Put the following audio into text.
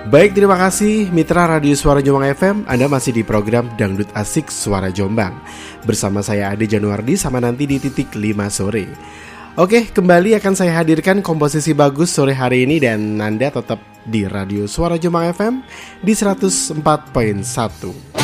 Baik, terima kasih Mitra Radio Suara Jombang FM. Anda masih di program Dangdut Asik Suara Jombang bersama saya Ade Januardi sama nanti di titik 5 sore. Oke, kembali akan saya hadirkan komposisi bagus sore hari ini dan Anda tetap di Radio Suara Jombang FM di 104.1.